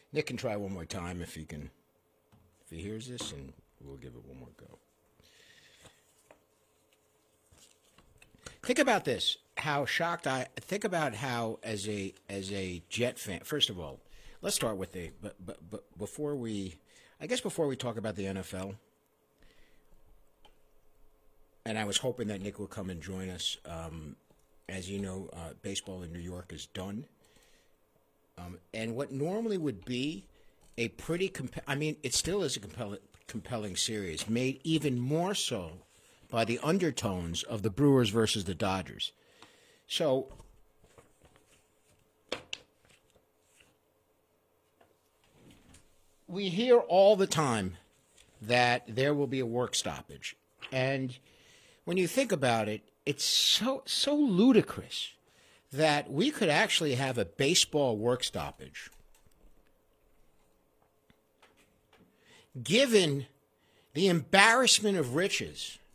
Nick can try one more time if he hears this, and we'll give it one more go. Think about this. How shocked I think about how as a Jet fan. First of all, let's start with but before we talk about the NFL, and I was hoping that Nick would come and join us. As you know, baseball in New York is done. And what normally would be a pretty it still is a compelling series, made even more so by the undertones of the Brewers versus the Dodgers. So we hear all the time that there will be a work stoppage. And when you think about it, it's so ludicrous that we could actually have a baseball work stoppage given the embarrassment of riches